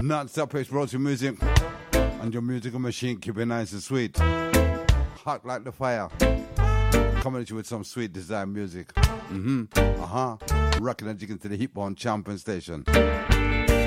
Non-stop explosive music. And your musical machine keep it nice and sweet. Hot like the fire. Coming at you with some sweet design music. Rocking and jigging to the Hip Hop Champion Station.